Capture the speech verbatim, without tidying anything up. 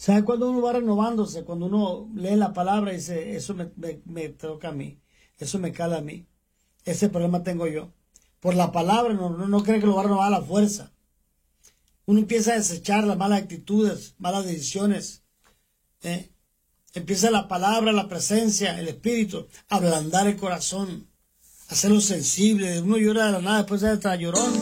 ¿Sabe cuando uno va renovándose? Cuando uno lee la palabra y dice, eso me, me, me toca a mí, eso me cala a mí. Ese problema tengo yo. Por la palabra no, no, no cree que lo va a renovar a la fuerza. Uno empieza a desechar las malas actitudes, malas decisiones. ¿eh? Empieza la palabra, la presencia, el espíritu, a ablandar el corazón, hacerlo sensible. Uno llora de la nada, después se está llorón.